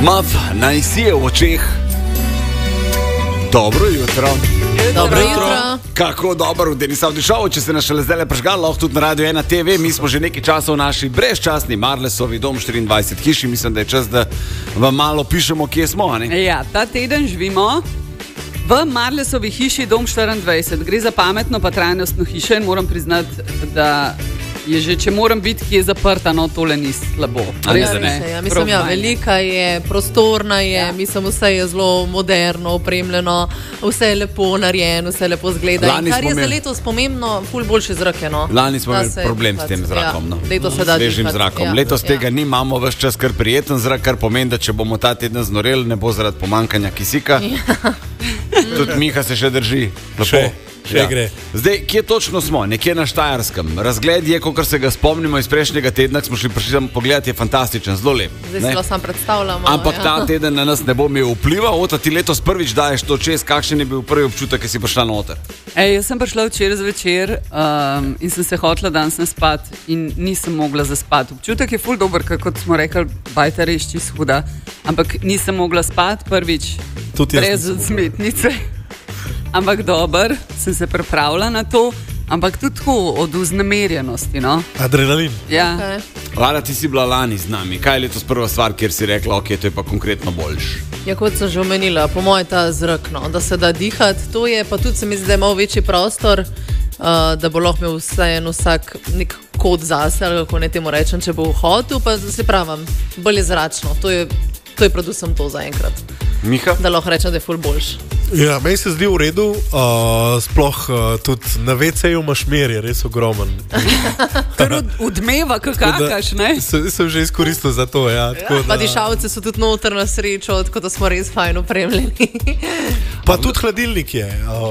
Mav, naj si je v očeh. Dobro jutro. Dobro jutro. Kako dobro, v Denis Avdišovu, če se nas šele zdaj prežgal, lahko tudi na Radio 1 TV. Mi smo že nekaj časa v naši brezčasni Marlesovi dom 24 hiši. Mislim, da je čas, da vam malo pišemo, kje smo. Ja, ta teden živimo v Marlesovi hiši dom 24. Gre za pametno pa trajnostno hišo in moram priznati, da je že, če moram biti, ki je zaprta, no tole ni slabo. Mislim, velika je, prostorna je, mislim, vse je zelo moderno, opremljeno, vse je lepo narejeno, vse lepo zgleda. Kar je za letos pomembno, ful boljše zrake. No. Lani smo imeli problem s tem zrakom. Svežim zrakom. Letos tega ni, imamo ves čas kar prijeten zrak, kar pomeni, da če bomo ta teden znoreli, ne bo zaradi pomankanja kisika. Tudi Miha se še drži. Še gre. Zdaj, kje točno smo? Nekje na Štajerskem. Razgled je, kot se ga spomnimo iz prejšnjega tedna, ko smo prišli pogledati, je fantastičen, zelo lep. Zdaj se sam predstavljamo. Ampak ta teden na nas ne bo imel vpliva. Ota, ti letos prvič daješ to čez, kakšen je bil prvi občutek, ki si prišla noter? Jaz sem prišla včeraj zvečer in sem se hotela danes naspat in nisem mogla zaspati. Občutek je ful dober, kot smo rekli, bajta res čist huda. Ampak nisem mogla spati prvič brez vzmetnice. Ampak dober, sem se pripravila na to, ampak tudi od vznemirjenosti. No? Adrenalin. Ja. Okay. Lara, ti si bila lani z nami. Kaj je letos prva stvar, kjer si rekla, ok, to je pa konkretno boljš? Ja, kot sem že omenila, po mojem ta zrak, no, da se da dihati, to je pa tudi se mi zdi, da je malo večji prostor, da bo lahko imel vsak nek kod zase, ali kako ne temu rečem, če bo v hotel, pa se pravim, bolj je zračno. To je predvsem to zaenkrat. Miha? Da lahko rečem, da je ful boljš. Ja, meni se zdi v redu, sploh tudi na WC-ju imaš mer, je res ogromen. Kar odmeva, kakakaš, ne? Sem že izkoristil za to, ja. Pa dišavce so tudi noter na srečo, tako da smo res fajn opremljeni. Pa tudi hladilnik je.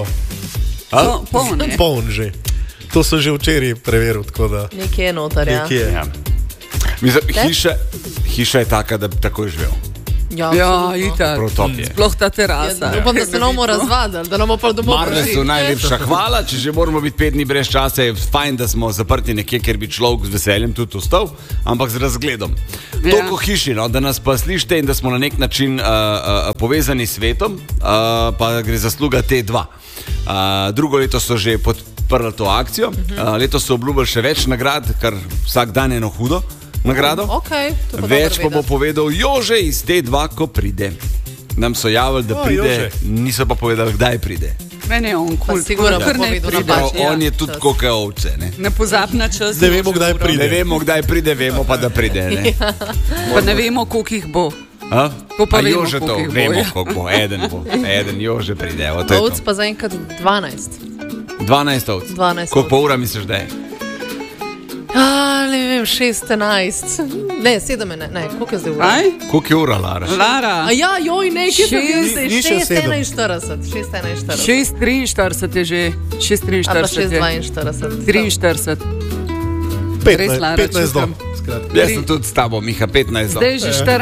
Poln že. To sem že včeraj preveril, tako da. Nekje je noter, ja. Nekje je. Ja. Mislim, hiša je taka, da bi takoj živel. Ja, itak. Sploh ta terasa. Upam, da se ne bomo razvadili, da ne bomo pa domov prišli. Marlesu najlepša hvala, če že moramo biti 5 dni brez časa, je fajn, da smo zaprti nekje, kjer bi človek z veseljem tudi ostal, ampak z razgledom. Toliko hiši, no, da nas pa slišite in da smo na nek način povezani s svetom, pa gre zasluga T2. Drugo leto so že podprli to akcijo, letos so obljubili še več nagrad, kar vsak dan je eno hudo nagrado. Okay, več pa bo povedal Jože iz T2, ko pride. Nam so javili, da pride, niso pa povedali, kdaj pride. Meni je on kul, sigurno bo povedal napačno. On je tudi koke ovce. Ne pozab na čas. Ne vemo, kdaj pride. Ne vemo, kdaj pride, vemo pa, da pride. Ne? Pa ne vemo, koliko jih bo. To pa vemo, koliko jih bo. Vemo, koliko bo. Eden Jože pride. Ovc pa zaenkrat 12. 12 ovc. Koliko pa ura misliš, da je? Ne vem, 16. Ne, 7, ne, koliko je zdaj ura? Koliko je ura, Lara? Ne, kje sem bil zdaj? 6:41. 6:43 je že. 6:43. 43. 15 do. Jaz sem tudi s tabo, Miha, 15 do. Zdaj že 14.